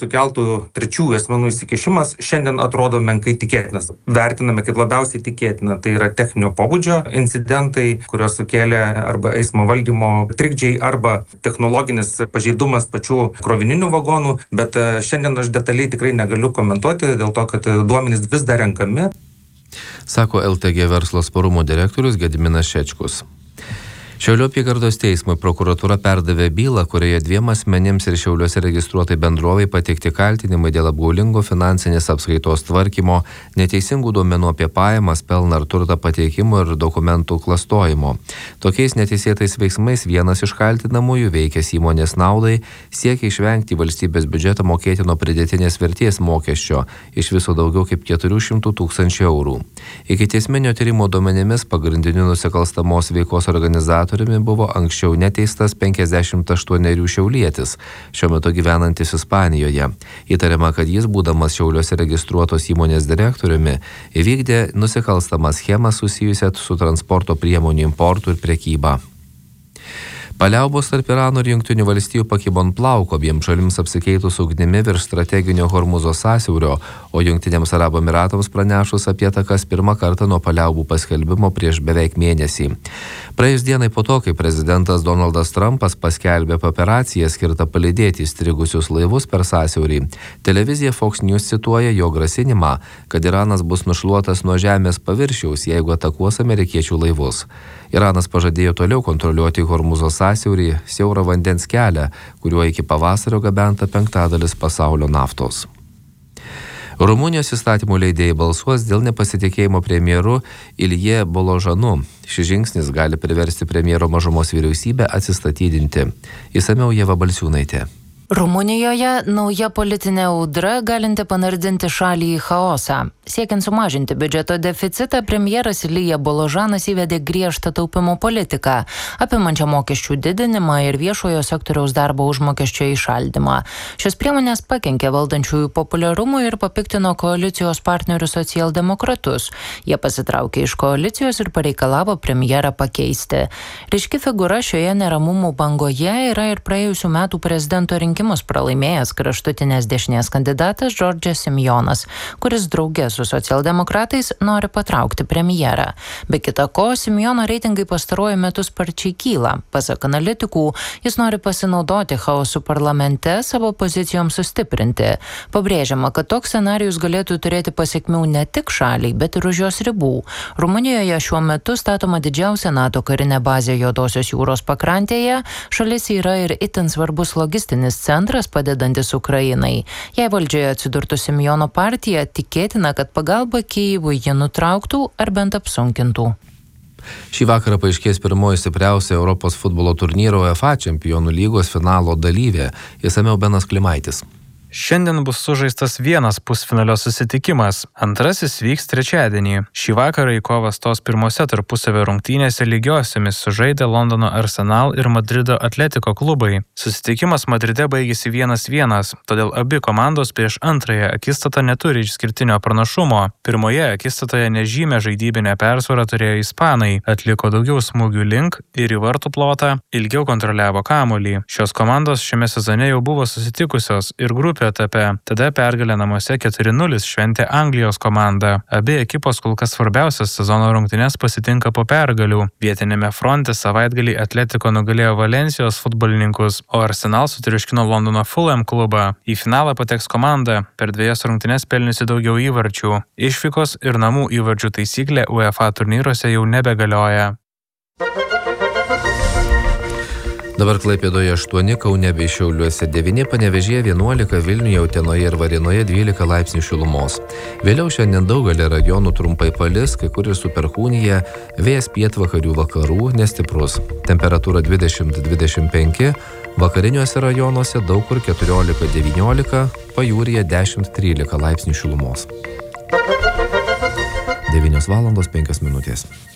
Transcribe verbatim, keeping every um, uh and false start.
sukeltų trečiųjų asmenų įsikišimas šiandien atrodo menkai tikėtinas. Vertiname kaip labiausiai tikėtina. Tai yra techninio pobūdžio incidentai, kurios sukėlė arba eismo valdymo trikdžiai, arba technologinis pažeidumas pačių krovininių vagonų, bet šiandien aš detaliai tikrai negaliu komentuoti dėl to, kad duomenys vis dar renkami. Sako L T G verslo sparumo direktorius Gediminas Šečkus. Šiaulių apygardos teismui prokuratūra perdavė bylą, kurioje dviem asmenims ir Šiauliuose registruotai bendrovai pateikti kaltinimai dėl apgaulingo finansinės apskaitos tvarkymo, neteisingų duomenų apie pajamas, pelną ar turtą pateikimo ir dokumentų klastojimo. Tokiais neteisėtais veiksmais vienas iš kaltinamųjų, veikęs įmonės naudai, siekia išvengti valstybės biudžeto mokėtino pridėtinės vertės mokesčio, iš viso daugiau kaip keturių šimtų tūkstančių eurų. Ikiteisminio tyrimo duomenimis pagrindiniu nusikalstamos veikos organizatoriumi buvo anksčiau neteistas penkiasdešimt aštuonerių šiaulietis, šiuo metu gyvenantis Ispanijoje. Įtariama, kad jis, būdamas Šiauliuose registruotos įmonės direktoriumi, įvykdė nusikalstamą schemą susijusią su transporto priemonių importu ir prekyba. Paliaubos tarp Irano ir Jungtinių valstijų pakibo ant plauko, abiem šalims apsikeitus ugnimi virš strateginio Hormuzo sąsiaurio, o Jungtiniams Arabų Emiratams pranešus apie atakas pirmą kartą nuo paliaubų paskelbimo prieš beveik mėnesį. Praėjus dienai po to, kai prezidentas Donaldas Trumpas paskelbė apie operaciją skirtą palydėti įstrigusius laivus per sąsiaurį, televizija Fox News cituoja jo grasinimą, kad Iranas bus nušluotas nuo žemės paviršiaus, jeigu atakuos amerikiečių laivus. Iranas pažadėjo toliau kontroliuoti Hormuzo sąsiaurį, siaurą vandens kelią, kuriuo iki pavasario gabenta penktadalis pasaulio naftos. Rumunijos įstatymų leidėjai balsuos dėl nepasitikėjimo premjeru Ilie Boložanu. Šis žingsnis gali priversti premjero mažumos vyriausybę atsistatydinti. Išsamiau Ieva Balsiūnaitė. Rumunijoje nauja politinė audra galinti panardinti šalį į chaosą. Siekiant sumažinti biudžeto deficitą, premjeras Ilija Boložanas įvedė griežtą taupimo politiką, apimančią mokesčių didinimą ir viešojo sektoriaus darbo užmokesčio įšaldymą. Šios priemonės pakenkė valdančiųjų populiarumui ir papiktino koalicijos partnerius socialdemokratus. Jie pasitraukė iš koalicijos ir pareikalavo premjerą pakeisti. Ryški figūra šioje neramumų bangoje yra ir praėjusių metų prezidento rinkimų pralaimėjęs kraštutinės dešinės kandidatas Džordžas Simjonas, kuris drauge su socialdemokratais nori patraukti premjerą. Be kita ko, Simjono reitingai pastaruoju metu sparčiai kyla. Pasak analitikų, jis nori pasinaudoti chaosu parlamente savo pozicijoms sustiprinti. Pabrėžiama, kad toks scenarijus galėtų turėti pasekmių ne tik šaliai, bet ir už jos ribų. Rumunijoje šiuo metu statoma didžiausia NATO karinė bazė Juodosios jūros pakrantėje. Šalis yra ir itin svarbus logistinis centras padedantis Ukrainai. Jei valdžioje atsidurtų Simjono partija, tikėtina, kad pagalba Kijevui jie nutrauktų ar bent apsunkintų. Šį vakarą paaiškės pirmoji stipriausia Europos futbolo turnyro UEFA čempionų lygos finalo dalyvė. Išsamiau Benas Klimaitis. Šiandien bus sužaistas vienas pusfinalio susitikimas, antrasis vyks trečiadienį. Šį vakarą į kovą stos pirmose tarpusavio rungtynėse lygiosiomis sužaidė Londono Arsenal ir Madrido Atletico klubai. Susitikimas Madride baigėsi vienas vienas, todėl abi komandos prieš antrąją akistatą neturi išskirtinio pranašumo. Pirmoje akistatoje nežymę žaidybinę persvarą turėjo ispanai, atliko daugiau smūgių link ir į vartų plotą, ilgiau kontroliavo kamuolį. Šios komandos šiame sezone jau buvo susitikusios ir grupė etape. Tada pergalę namuose keturi nulis šventė Anglijos komanda. Abi ekipos kol kas svarbiausias sezono rungtynes pasitinka po pergalių. Vietinėme fronte savaitgalį Atletico nugalėjo Valensijos futbolininkus, o Arsenal sutriuškino Londono Fulham klubą. Į finalą pateks komanda, per dviejas rungtynes pelniusi daugiau įvarčių. Išvykos ir namų įvarčių taisyklė UEFA turnyruose jau nebegalioja. Dabar Klaipėdoje aštuoni, Kaune bei Šiauliuose devyni, Panevėžyje vienuolika, Vilniuje, Utenoje ir Varėnoje dvylika laipsnių šilumos. Vėliau šiandien daugelį rajonų trumpai palis, kai kur ir su perkūnija, vėjas pietvakarių vakarų nestiprus. Temperatūra dvidešimt dvidešimt penki, vakariniuose rajonuose daug kur keturiolika devyniolika, pajūryje dešimt trylika laipsnių šilumos. devynios valandos penkios minutės.